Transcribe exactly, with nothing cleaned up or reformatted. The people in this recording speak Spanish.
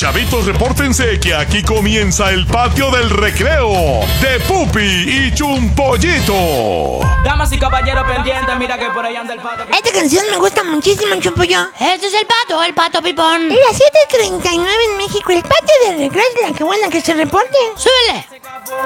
Chavitos, repórtense que aquí comienza el patio del recreo de Pupi y Chumpollito. Damas y caballeros pendientes, mira que por ahí anda el pato. Esta canción me gusta muchísimo, Chumpollo. Este es el pato, el pato pipón. Las siete treinta y nueve en México, el patio del recreo es la que buena que se reporte. Súbele.